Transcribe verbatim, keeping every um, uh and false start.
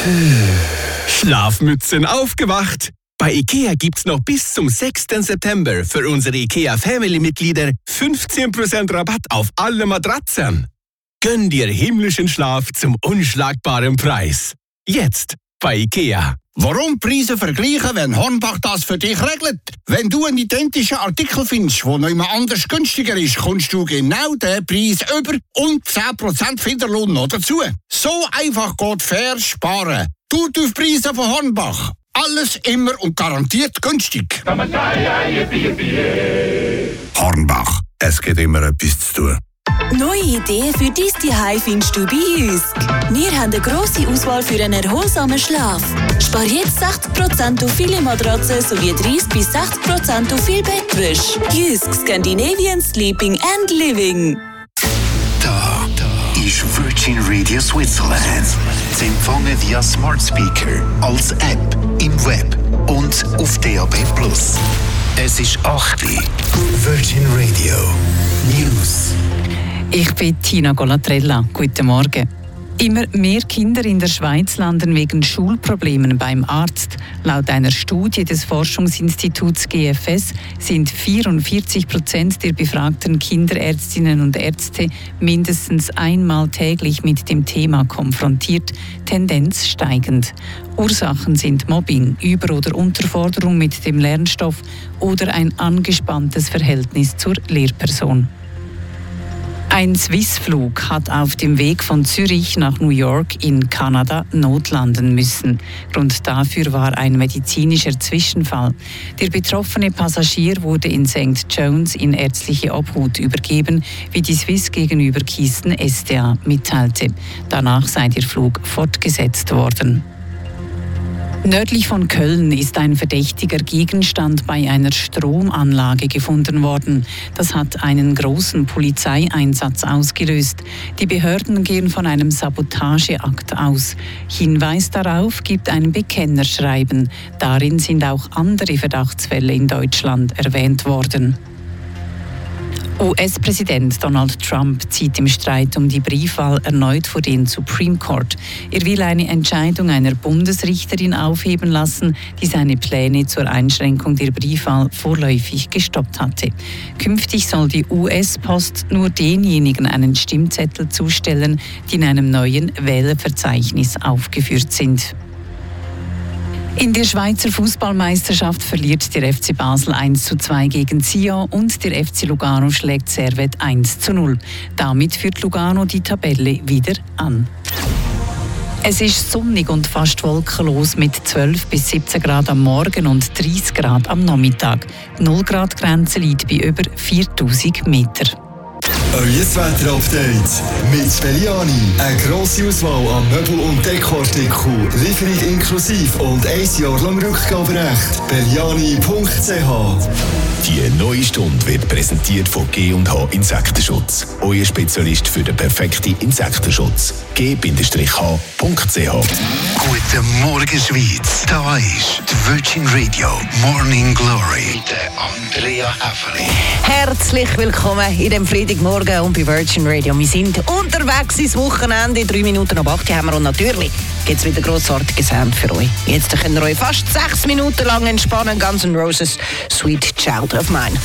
Schlafmützen aufgewacht! Bei IKEA gibt's noch bis zum sechsten September für unsere IKEA Family-Mitglieder fünfzehn Prozent Rabatt auf alle Matratzen. Gönn dir himmlischen Schlaf zum unschlagbaren Preis. Jetzt bei IKEA. Warum Preise vergleichen, wenn Hornbach das für dich regelt? Wenn du einen identischen Artikel findest, der noch jemand anders günstiger ist, kommst du genau den Preis über und zehn Prozent Finderlohn noch dazu. So einfach geht fair sparen. Tut auf Preise von Hornbach. Alles immer und garantiert günstig. Hornbach, es gibt immer etwas zu tun. Neue Ideen für dein Zuhause findest du bei Jysk. Wir haben eine grosse Auswahl für einen erholsamen Schlaf. Spar jetzt sechzig Prozent auf viele Matratzen sowie dreißig bis sechzig Prozent auf viel Bettwäsche. Jysk Scandinavian Sleeping and Living. Da, da ist Virgin Radio Switzerland. Zu empfangen via Smart Speaker, als App, im Web und auf D A B plus. Es ist acht Uhr. Virgin Radio News. Ich bin Tina Golatrella. Guten Morgen. Immer mehr Kinder in der Schweiz landen wegen Schulproblemen beim Arzt. Laut einer Studie des Forschungsinstituts G F S sind vierundvierzig Prozent der befragten Kinderärztinnen und Ärzte mindestens einmal täglich mit dem Thema konfrontiert, Tendenz steigend. Ursachen sind Mobbing, Über- oder Unterforderung mit dem Lernstoff oder ein angespanntes Verhältnis zur Lehrperson. Ein Swissflug hat auf dem Weg von Zürich nach New York in Kanada notlanden müssen. Grund dafür war ein medizinischer Zwischenfall. Der betroffene Passagier wurde in Sankt John's in ärztliche Obhut übergeben, wie die Swiss gegenüber Kisten S D A mitteilte. Danach sei der Flug fortgesetzt worden. Nördlich von Köln ist ein verdächtiger Gegenstand bei einer Stromanlage gefunden worden. Das hat einen großen Polizeieinsatz ausgelöst. Die Behörden gehen von einem Sabotageakt aus. Hinweis darauf gibt ein Bekennerschreiben. Darin sind auch andere Verdachtsfälle in Deutschland erwähnt worden. U S-Präsident Donald Trump zieht im Streit um die Briefwahl erneut vor den Supreme Court. Er will eine Entscheidung einer Bundesrichterin aufheben lassen, die seine Pläne zur Einschränkung der Briefwahl vorläufig gestoppt hatte. Künftig soll die U S-Post nur denjenigen einen Stimmzettel zustellen, die in einem neuen Wählerverzeichnis aufgeführt sind. In der Schweizer Fußballmeisterschaft verliert der F C Basel eins zu zwei gegen Sion und der F C Lugano schlägt Servette eins zu null. Damit führt Lugano die Tabelle wieder an. Es ist sonnig und fast wolkenlos mit zwölf bis siebzehn Grad am Morgen und dreißig Grad am Nachmittag. Die null Grad Grenze liegt bei über viertausend Meter. Euer Wetter-Update mit Belliani. Eine grosse Auswahl an Möbel- und Dekoartikeln, Lieferung inklusive und ein Jahr lang Rückgaberecht. Belliani punkt c h. Die neue Stunde wird präsentiert von G und H Insektenschutz. Euer Spezialist für den perfekten Insektenschutz. G H punkt c h. Guten Morgen, Schweiz. Da ist die Virgin Radio Morning Glory mit Andrea Häfeli. Herzlich willkommen in dem Freitagmorgen und bei Virgin Radio. Wir sind unterwegs ins Wochenende. Drei Minuten ab acht haben wir und natürlich gibt es wieder grossartige Sound für euch. Jetzt könnt ihr euch fast sechs Minuten lang entspannen. Guns N' Roses Sweet Child of Mine.